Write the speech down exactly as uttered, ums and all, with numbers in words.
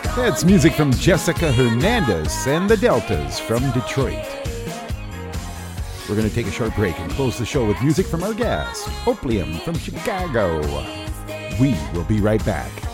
That's music from Jessica Hernandez and the Deltas from Detroit. We're going to take a short break and close the show with music from our guest, Opium from Chicago. We will be right back.